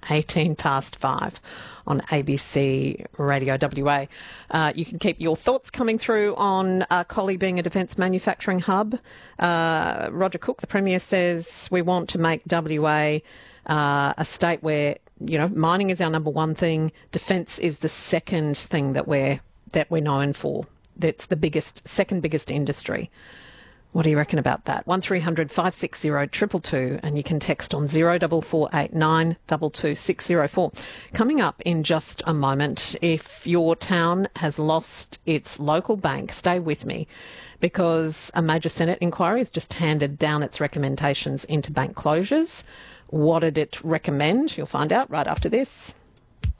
18 past 5 on ABC Radio WA. You can keep your thoughts coming through on Collie being a defence manufacturing hub. Roger Cook, the Premier, says we want to make WA a state where, you know, mining is our number one thing. Defence is the second thing that we're known for. That's the second biggest industry. What do you reckon about that? 1300 560 222, and you can text on 0448 22604. Coming up in just a moment, if your town has lost its local bank, stay with me, because a major Senate inquiry has just handed down its recommendations into bank closures. What did it recommend? You'll find out right after this.